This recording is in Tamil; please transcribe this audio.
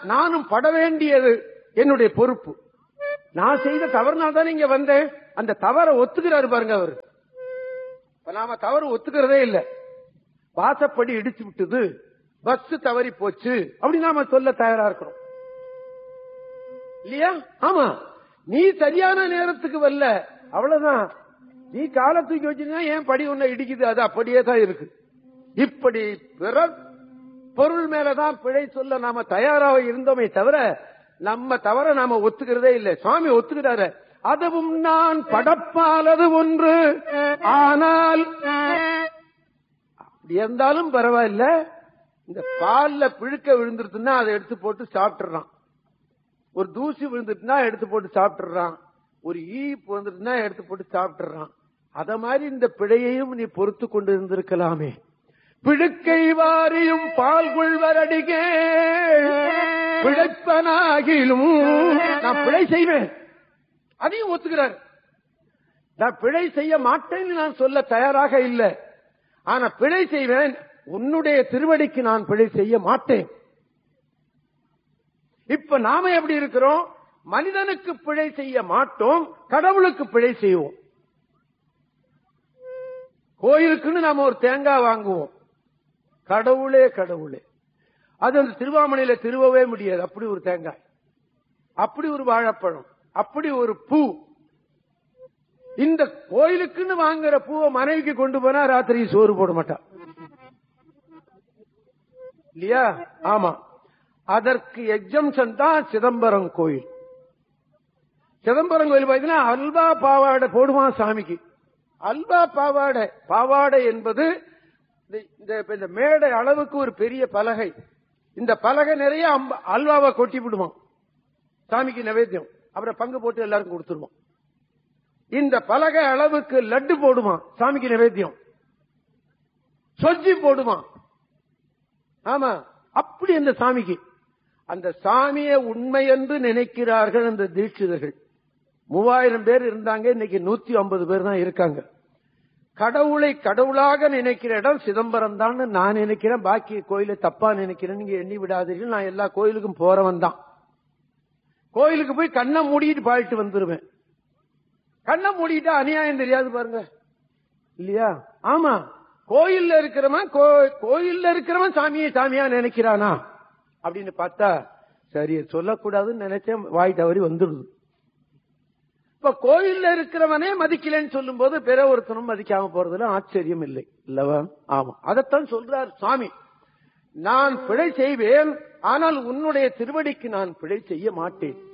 நானும் பட வேண்டியது என்னுடைய பொறுப்பு. நான் செய்த தவறுனால தான் இங்க வந்தேன். அந்த தவறை ஒத்துக்கிறாரு பாருங்க அவர். நாம தவறு ஒத்துக்கிறதே இல்ல. வாசப்படி இடிச்சு விட்டது, பஸ் தவறி போச்சு அப்படி நாம சொல்ல தயாரா இருக்கிறோம் இல்லையா? ஆமா, நீ சரியான நேரத்துக்கு வரல, அவ்வளவுதான். நீ காலை தூக்கி வச்சிருந்தா ஏன் படி ஒண்ணு இடிக்குது, அது அப்படியே தான் இருக்கு. இப்படி பிற பொருள் மேலதான் பிழை சொல்ல நாம தயாராக இருந்தோமே தவிர நம்ம தவிர நாம ஒத்துக்கிறதே இல்லை. சுவாமி ஒத்துக்கிறாரு. அதுவும் நான் படப்பாலது ஒன்று, ஆனால் அப்படி இருந்தாலும் பரவாயில்ல, இந்த பால்ல பிழுக்க விழுந்துருச்சுன்னா அதை எடுத்து போட்டு சாப்பிட்டுறான். ஒரு தூசி விழுந்துட்டுனா எடுத்து போட்டு சாப்பிட்டுறான். ஒரு ஈப்பு வந்துட்டுனா எடுத்து போட்டு சாப்பிட்டுறான். அத மாதிரி இந்த பிழையையும் நீ பொறுத்து கொண்டு இருந்திருக்கலாமே. பிழுக்கை வாரியும் பால் கொள்வரடிகே பிழைப்பனாகிலும் நான் பிழை செய்வேன், அதையும் ஒத்துக்கிறார். நான் பிழை செய்ய மாட்டேன்னு நான் சொல்ல தயாராக இல்லை. ஆனா பிழை செய்வேன், உன்னுடைய திருவடிக்கு நான் பிழை செய்ய மாட்டேன். இப்ப நாம எப்படி இருக்கிறோம்? மனிதனுக்கு பிழை செய்ய மாட்டோம், கடவுளுக்கு பிழை செய்வோம். கோயிலுக்குன்னு நாம ஒரு தேங்காய் வாங்குவோம். கடவுளே கடவுளே, அது அந்த திருவாமணியில திருவவே முடியாது. அப்படி ஒரு தேங்காய், அப்படி ஒரு வாழைப்பழம், அப்படி ஒரு பூ. இந்த கோயிலுக்குன்னு வாங்குற பூவை மனைவிக்கு கொண்டு போனா ராத்திரி சோறு போட மாட்டான் இல்லையா? ஆமா, அதற்கு எக்ஸம்ஷன் தான் சிதம்பரம் கோயில். சிதம்பரம் கோயில் பார்த்தீங்கன்னா அல்வா பாவாடை போடுவான் சாமிக்கு. அல்வா பாவாடை, பாவாடை என்பது இந்த மேடை அளவுக்கு ஒரு பெரிய பலகை. இந்த பலகை நிறைய அல்வாவை கொட்டி விடுவான் சாமிக்கு நைவேத்தியம். அப்புறம் பங்கு போட்டு எல்லாருக்கும் கொடுத்துருவோம். இந்த பலகை அளவுக்கு லட்டு போடுவான் சாமிக்கு நைவேத்தியம், சொஜ்ஜி போடுவான். ஆமா, அப்படி அந்த சாமிக்கு. அந்த சாமியை உண்மை என்று நினைக்கிறார்கள் அந்த தீட்சிதர்கள். 3000 பேர் இருந்தாங்க, இன்னைக்கு 150 பேர் தான் இருக்காங்க. கடவுளை கடவுளாக நினைக்கிற இடம் சிதம்பரம் தான் நான் நினைக்கிறேன். பாக்கி கோயிலை தப்பா நினைக்கிறேன், நீங்க எண்ணி விடாதீர்கள். நான் எல்லா கோயிலுக்கும் போறவன் தான். கோயிலுக்கு போய் கண்ணை மூடிட்டு பாடிட்டு வந்துருவேன். கண்ணை மூடிட்டா அநியாயம் தெரியாது பாருங்க இல்லையா? ஆமா, கோயில்ல இருக்கிறவன் சாமியை சாமியா நினைக்கிறானா அப்படின்னு பார்த்தா சரி சொல்லக்கூடாதுன்னு நினைச்சேன், வாய் தவறி வந்துடுது. இப்ப கோயில்ல இருக்கிறவனே மதிக்கலன்னு சொல்லும் போது பிற ஒருத்தனும் மதிக்காம போறதுல ஆச்சரியம் இல்லை இல்லவா? ஆமா, அதைத்தான் சொல்றார் சுவாமி. நான் பிழை செய்வேன், ஆனால் உன்னுடைய திருவடிக்கு நான் பிழை செய்ய மாட்டேன்.